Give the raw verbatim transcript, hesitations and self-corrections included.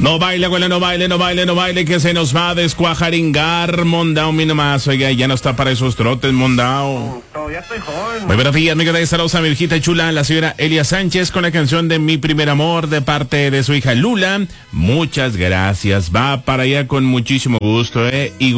No baile, abuela, no baile, no baile, no baile, que se nos va a descuajaringar, Mondao, mi nomás. Oiga, ya no está para esos trotes, Mondao. Todavía estoy joven. Muy buenos días, mi querida saludos a mi hijita chula, la señora Elia Sánchez, con la canción de Mi Primer Amor, de parte de su hija Lula. Muchas gracias, va para allá con muchísimo gusto, eh. Y